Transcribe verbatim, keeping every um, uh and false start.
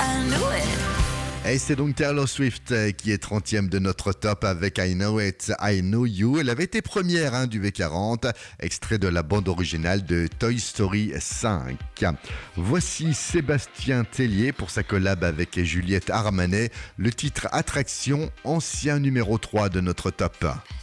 I knew it. Et c'est donc Taylor Swift euh, qui est trentième de notre top avec I Know It, I Know You. Elle avait été première hein, du V quarante, extrait de la bande originale de Toy Story cinq. Voici Sébastien Tellier pour sa collab avec Juliette Armanet, le titre Attraction, ancien numéro trois de notre top.